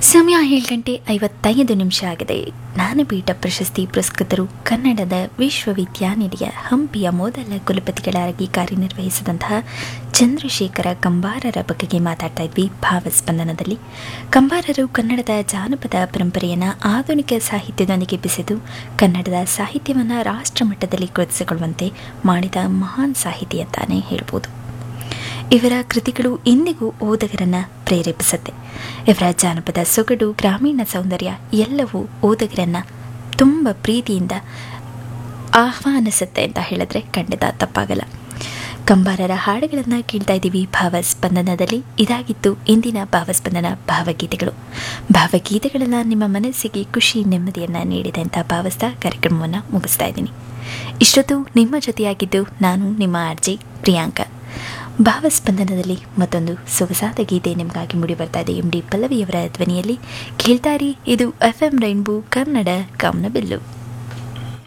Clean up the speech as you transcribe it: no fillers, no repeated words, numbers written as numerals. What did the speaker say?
ಸಮಯ 7:55 ಆಗಿದೆ. ಜ್ಞಾನಪೀಠ ಪ್ರಶಸ್ತಿ ಪುರಸ್ಕೃತರು ಕನ್ನಡದ ವಿಶ್ವವಿದ್ಯಾನಿಲಯ ಹಂಪಿಯ ಮೊದಲ ಕುಲಪತಿಗಳಾಗಿ ಕಾರ್ಯನಿರ್ವಹಿಸಿದಂತಹ ಚಂದ್ರಶೇಖರ ಕಂಬಾರರ ಬಗೆಗೆ ಮಾತಾಡ್ತಾ ಇದ್ವಿ ಭಾವಸ್ಪಂದನದಲ್ಲಿ. ಕಂಬಾರರು ಕನ್ನಡದ ಜಾನಪದ ಪರಂಪರೆಯನ್ನು ಆಧುನಿಕ ಸಾಹಿತ್ಯದೊಂದಿಗೆ ಬೆಸೆದು ಕನ್ನಡದ ಸಾಹಿತ್ಯವನ್ನು ರಾಷ್ಟ್ರಮಟ್ಟದಲ್ಲಿ ಗುರುತಿಸಿಕೊಳ್ಳುವಂತೆ ಮಾಡಿದ ಮಹಾನ್ ಸಾಹಿತಿ ಅಂತಾನೆ ಹೇಳ್ಬೋದು. ಇವರ ಕೃತಿಗಳು ಇಂದಿಗೂ ಓದುಗರನ್ನು ಪ್ರೇರೇಪಿಸುತ್ತೆ. ಇವರ ಜಾನಪದ ಸೊಗಡು, ಗ್ರಾಮೀಣ ಸೌಂದರ್ಯ ಎಲ್ಲವೂ ಓದುಗರನ್ನು ತುಂಬ ಪ್ರೀತಿಯಿಂದ ಆಹ್ವಾನಿಸುತ್ತೆ ಅಂತ ಹೇಳಿದ್ರೆ ಖಂಡಿತ ತಪ್ಪಾಗಲ್ಲ. ಕಂಬಾರರ ಹಾಡುಗಳನ್ನು ಕೇಳ್ತಾ ಇದ್ದೀವಿ ಭಾವಸ್ಪಂದನದಲ್ಲಿ. ಇದಾಗಿತ್ತು ಇಂದಿನ ಭಾವಸ್ಪಂದನ ಭಾವಗೀತೆಗಳು. ಭಾವಗೀತೆಗಳನ್ನು ನಿಮ್ಮ ಮನಸ್ಸಿಗೆ ಖುಷಿ, ನೆಮ್ಮದಿಯನ್ನು ನೀಡಿದೆ ಅಂತ ಭಾವಿಸ್ತಾ ಕಾರ್ಯಕ್ರಮವನ್ನು ಮುಗಿಸ್ತಾ ಇದ್ದೀನಿ. ಇಷ್ಟೊತ್ತು ನಿಮ್ಮ ಜೊತೆಯಾಗಿದ್ದು ನಾನು ನಿಮ್ಮ ಆರ್ಜೆ ಪ್ರಿಯಾಂಕಾ. ಭಾವಸ್ಪಂದನದಲ್ಲಿ ಮತ್ತೊಂದು ಸೊಗಸಾದ ಗೀತೆ ನಿಮಗಾಗಿ ಮೂಡಿ ಬರ್ತಾ ಇದೆ MD ಪಲ್ಲವಿಯವರ ಧ್ವನಿಯಲ್ಲಿ. ಕೇಳ್ತಾರಿ, ಇದು FM ರೈನ್ಬೋ ಕನ್ನಡ ಕಾಮನಬಿಲ್ಲು.